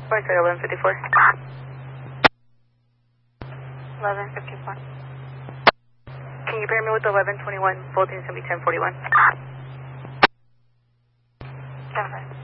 Sorry, 1154. 1154. Can you pair me with 1121, Fulton, 1041? 7.